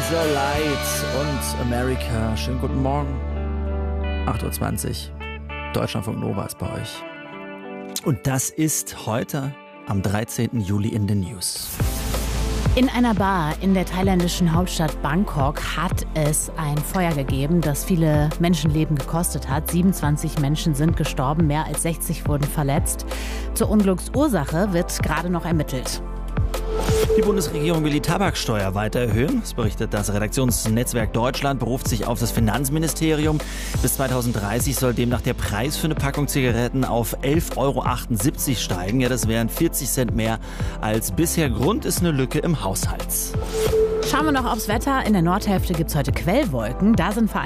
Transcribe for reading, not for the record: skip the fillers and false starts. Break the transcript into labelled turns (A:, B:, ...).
A: the Light und America. Schönen guten Morgen. 8.20 Uhr. Deutschlandfunk Nova ist bei euch. Und das ist heute am 13. Juli in den News.
B: In einer Bar in der thailändischen Hauptstadt Bangkok hat es ein Feuer gegeben, das viele Menschenleben gekostet hat. 27 Menschen sind gestorben, mehr als 60 wurden verletzt. Zur Unglücksursache wird gerade noch ermittelt.
A: Die Bundesregierung will die Tabaksteuer weiter erhöhen. Das berichtet das Redaktionsnetzwerk Deutschland, beruft sich auf das Finanzministerium. Bis 2030 soll demnach der Preis für eine Packung Zigaretten auf 11,78 € steigen. Ja, das wären 40 Cent mehr als bisher. Grund ist eine Lücke im Haushalt.
B: Schauen wir noch aufs Wetter. In der Nordhälfte gibt es heute Quellwolken. Da sind vor allem